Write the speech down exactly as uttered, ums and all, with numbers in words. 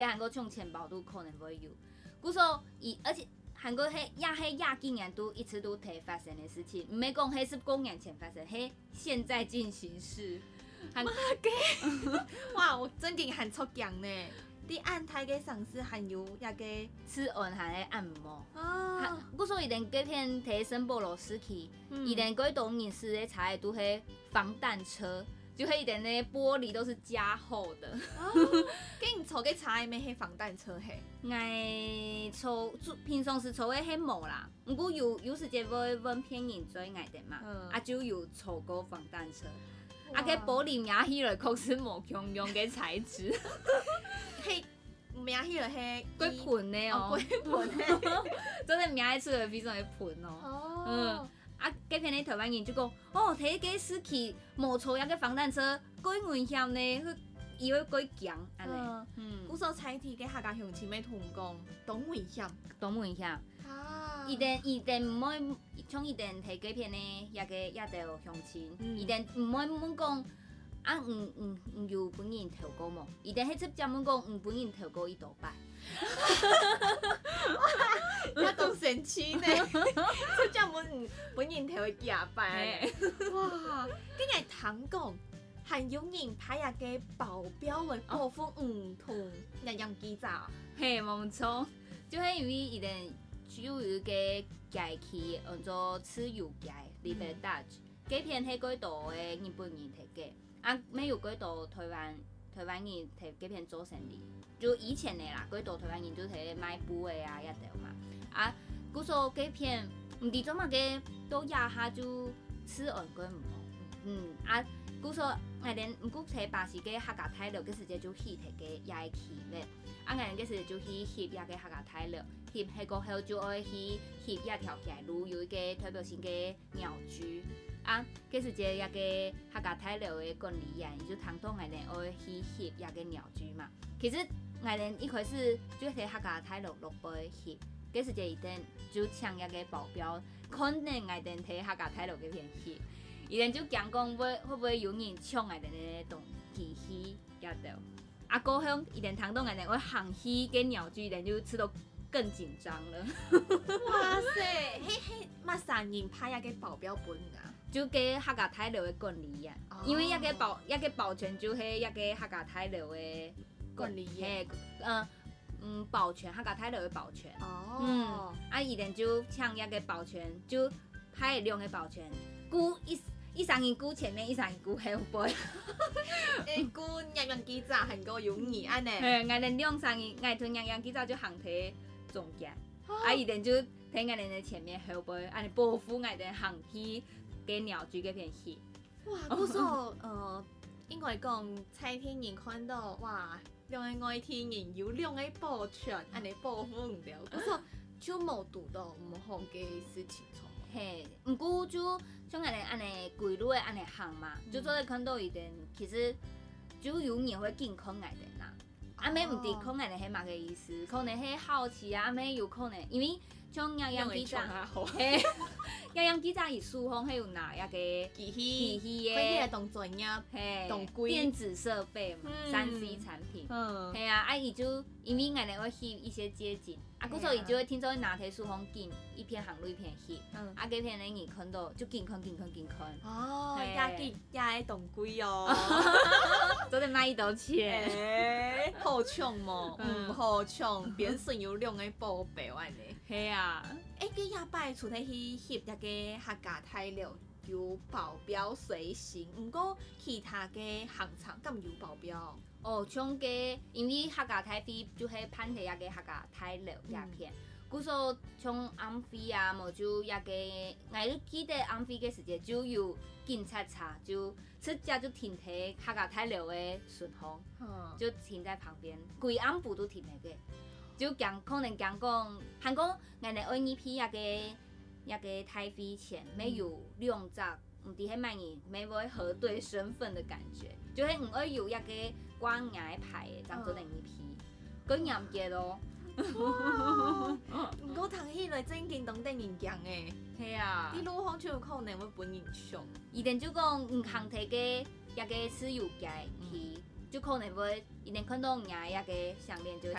韩国唱钱包都可能会有。故说伊，而且韩国迄亚迄亚几年都一直都提发生的事情，唔免讲迄是公年前发生，迄现在进行式。 韩国嘅，哇！我真嘅很出强呢。啲按台嘅上司還有一個吃按下嘅按摩。 哦， 故說伊連嗰片提申報羅斯去，伊連嗰棟影視嘅查嘅都係防彈車。就迄一點咧玻璃都是加厚的。 哦，竟然坐嘅查咩係防彈車嘿？ 我坐平常時坐嘅係冇啦，不過有有時間會揾片人做愛的嘛，嗯、啊就有坐過防彈車。啊，cái玻璃壓起來確實冇共用嘅材質。 係壓起來係鬼盤的哦， 鬼盤的， 真係壓出來非常的盤哦。 哦， 嗯。啊，嗰片咧台灣人就講，哦，睇個司機冇坐一個防彈車，幾危險呢，以為幾強安尼。 嗯，古時踩鐵嘅客家鄉親咪同講，當危險， 當危險。啊！一定一定唔可以，像一定睇嗰片咧，一個一條鄉親，一定唔可以問講，啊，唔唔唔有本人投稿冇，一定喺直接問講，唔本人投稿一道拜。 哇！咁神奇呢！即係本本人頭廿拜，哇！今日聽講係有人派一個保鏢來保護唔同人人記者。 係冇錯，就係因為一定就有一個街區叫做蚩尤街 （Libertad），嗰片係嗰度嘅日本人提嘅，啊，沒有嗰度台灣台灣人提嗰片做生意。就以前的啦，嗰度台灣人就係賣布的啊，一條嘛。啊，嗰說嗰片唔知做乜嘅，都壓下就吃按嗰唔好。嗯，啊，嗰說我哋唔過睇巴士嘅客家態度，嗰時就去睇嘅也去咧。啊，我哋嗰時就去翕一個客家態度，翕喺過後就愛去翕一條街路，有一個代表性嘅鳥居。啊，嗰時就一個客家態度嘅管理員，就談到我哋愛去翕一個鳥居嘛。其實我哋一開始就睇客家態度落去翕。嗰時就一定就請一個保鏢，可能我哋睇客家態度嗰片戲，一定就講講會會不會有人搶我哋嘅東機器一度。啊，過後一定聽到我哋會行戲嘅鳥居，一定就吃到更緊張了。 哇塞，迄迄乜三人派一個保鏢本啊？ 就給客家態度嘅管理員，哦、因為一個保一個保全就係一個客家態度嘅管理員， 嗯。嗯，保全客家態度嘅保全， 哦、 嗯，啊，伊哋就搶一個保全，就派兩個保全，顧一一三人顧前面，一三人顧後背， 誒，顧人人記者很夠有義安呢。 誒，我哋兩三人，我同人人記者就行喺中間，哦、啊，伊哋就喺我哋嘅前面後背，安尼保護我哋行去嘅鳥居嗰片戲。 哇，嗰時候，呃，應該講蔡天人看到，哇！兩個外天人有兩個保全，安尼保護唔到，嗰時就冇遇到唔好嘅事情錯。 嘿，唔過就像安尼安尼規律安尼行嘛，就做嚟看到一點，其實就有人會健康愛的啦。啊，咩唔抵抗愛的係乜嘅意思？可能係好奇啊，咩有可能，因為像樣樣記者，嘿，樣樣記者伊書封係有拿一個機器， 機器嘅， 佢係當專業， 嘿， 當貴電子設備嘛，三 C 產品，嗯，係啊，啊伊就因為我哋會翕一些街景，啊，嗰時候伊就會聽說拿起書封緊一片行路一片翕，嗯，啊，嗰片咧你看到就緊看緊看緊看， 哦，也幾也係當貴哦， 都得買一刀錢， 好搶嘛，唔好搶，變成有兩個寶貝安尼， 係啊。 誒，佢一擺出嚟去翕一個客家態度，有保鏢隨行，唔過其他嘅行程咁有保鏢。 哦，像個因為客家態飛就係攀起一個客家態度一片，故說像安飛啊，冇就一個，我記得安飛嘅時間就有警察車，就直接就停喺客家態度嘅順風，嗯、就停在旁邊，規安部都停喺嘅。就講可能講講，韓國我哋愛呢批一個一個台飛前，沒有兩隻，唔知係乜嘢，沒會核對身份的感覺，就係唔會有一個關牙牌嘅，當做定呢批，佢嚴嘅咯。 哇！唔過睇起來真見當地人講誒， 係啊， 啲路行就有可能會本人上。 一定就講唔行睇嘅一個蚩尤街去。 就可能會一定看到人家一個項鏈就會